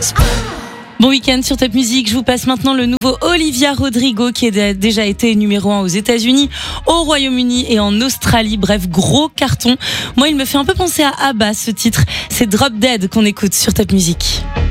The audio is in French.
Bon week-end sur Top Music, je vous passe maintenant le nouveau Olivia Rodrigo qui a déjà été numéro 1 aux États-Unis, au Royaume-Uni et en Australie. Bref, gros carton. Moi, il me fait un peu penser à ABBA ce titre. C'est Drop Dead qu'on écoute sur Top Music.